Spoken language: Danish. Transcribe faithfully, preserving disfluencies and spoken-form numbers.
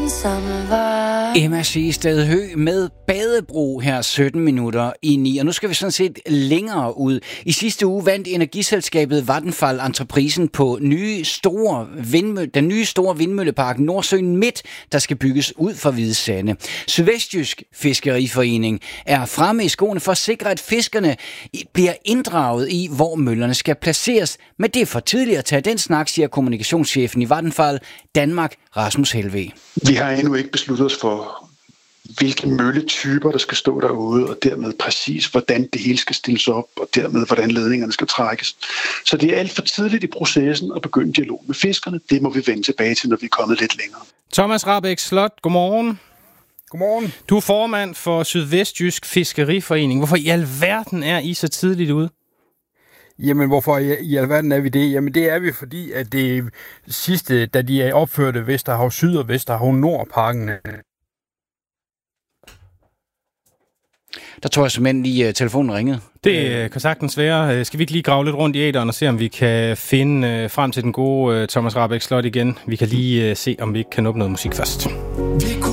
ensomme vej. Emma Sehested Høgh med Badebro her sytten minutter i ni. Og nu skal vi sådan set længere ud. I sidste uge vandt energiselskabet Vattenfall entreprisen på nye store vindmølle, den nye store vindmøllepark Nordsøen Midt, der skal bygges ud for Hvide Sande. Sydvestjysk Fiskeriforening er fremme i skoene for at sikre, at fiskerne bliver inddraget i, hvor møllerne skal placeres. Men det er for tidligt at tage den snak, siger kommunikationschefen i Vattenfall Danmark, Rasmus Helveg. Vi har endnu ikke besluttet os for, hvilke mølletyper der skal stå derude, og dermed præcis, hvordan det hele skal stilles op, og dermed, hvordan ledningerne skal trækkes. Så det er alt for tidligt i processen at begynde dialog med fiskerne. Det må vi vende tilbage til, når vi er kommet lidt længere. Thomas Rahbek Sloth, godmorgen. Godmorgen. Du er formand for Sydvestjysk Fiskeriforening. Hvorfor i alverden er I så tidligt ude? Jamen, hvorfor i, i alverden er vi det? Jamen, det er vi, fordi at det sidste, da de opførte Vesterhav Syd og Vesterhav Nord-parken. Der tror jeg simpelthen lige, uh, telefonen ringede. Det uh, kan sagtens være. Skal vi ikke lige grave lidt rundt i æteren og se, om vi kan finde uh, frem til den gode uh, Thomas Rahbek Sloth igen? Vi kan lige uh, se, om vi ikke kan åbne noget musik først. Vi